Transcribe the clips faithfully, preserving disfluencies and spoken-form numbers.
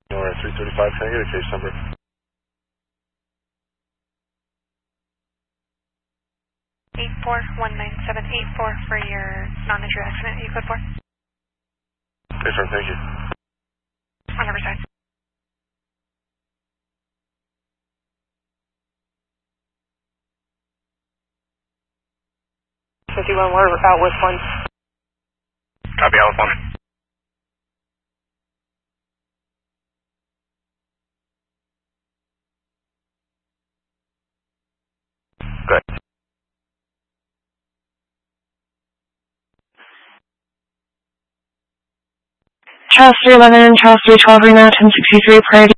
Alright, three thirty-five, can I get a case number? eight four one nine seven eight four for your non-injury accident, you code four. Yes, sir, thank you. On Riverside. fifty-one, we're out with one. Copy, out with one. Good. Charles three eleven, Charles three twelve, Reno, ten sixty-three, priority.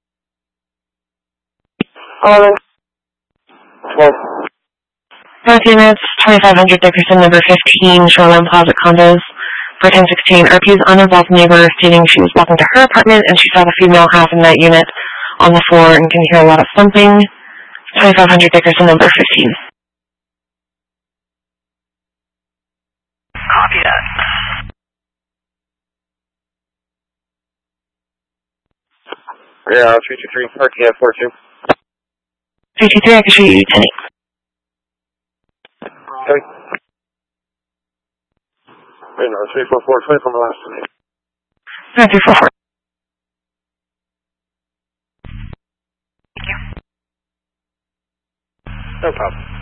eleven. twelve. Both units, twenty-five hundred Dickerson, number fifteen, Shoreline Plaza condos. For ten sixteen, R P's uninvolved neighbor stating she was walking to her apartment and she saw the female half in that unit on the floor and can hear a lot of thumping. twenty-five hundred Dickerson, number fifteen. Copy that. Yeah, three two three, R T F four two. three two three, I can show you ten eight. Okay. Wait, no, three four four, twenty from the last one. No, three four four. Thank you. No problem.